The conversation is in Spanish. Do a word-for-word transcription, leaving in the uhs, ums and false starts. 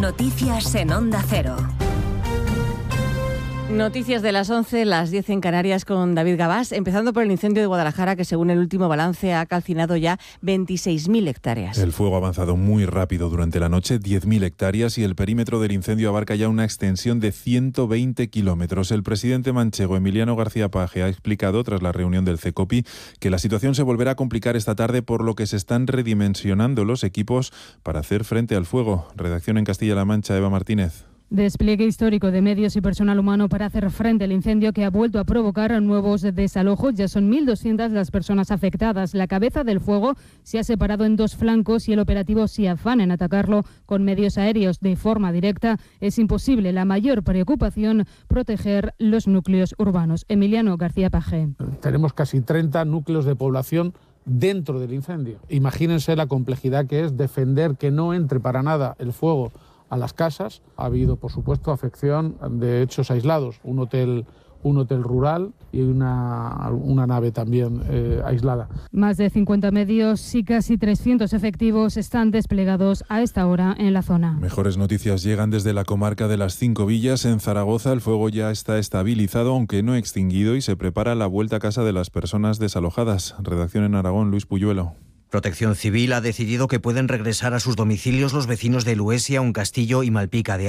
Noticias en Onda Cero. Noticias de las once, las diez en Canarias con David Gabás, empezando por el incendio de Guadalajara que según el último balance ha calcinado ya veintiséis mil hectáreas. El fuego ha avanzado muy rápido durante la noche, diez mil hectáreas, y el perímetro del incendio abarca ya una extensión de ciento veinte kilómetros. El presidente manchego, Emiliano García Paje, ha explicado tras la reunión del CECOPI que la situación se volverá a complicar esta tarde, por lo que se están redimensionando los equipos para hacer frente al fuego. Redacción en Castilla-La Mancha, Eva Martínez. Despliegue histórico de medios y personal humano para hacer frente al incendio que ha vuelto a provocar nuevos desalojos. Ya son mil doscientas las personas afectadas. La cabeza del fuego se ha separado en dos flancos y el operativo se afana en atacarlo con medios aéreos de forma directa. Es imposible. La mayor preocupación, proteger los núcleos urbanos. Emiliano García Paje. Tenemos casi treinta núcleos de población dentro del incendio. Imagínense la complejidad que es defender que no entre para nada el fuego a las casas. Ha habido, por supuesto, afección de hechos aislados, un hotel, un hotel rural y una, una nave también eh, aislada. Más de cincuenta medios y casi trescientos efectivos están desplegados a esta hora en la zona. Mejores noticias llegan desde la comarca de las Cinco Villas. En Zaragoza el fuego ya está estabilizado, aunque no extinguido, y se prepara la vuelta a casa de las personas desalojadas. Redacción en Aragón, Luis Puyuelo. Protección Civil ha decidido que pueden regresar a sus domicilios los vecinos de Luesia, Un Castillo y Malpica de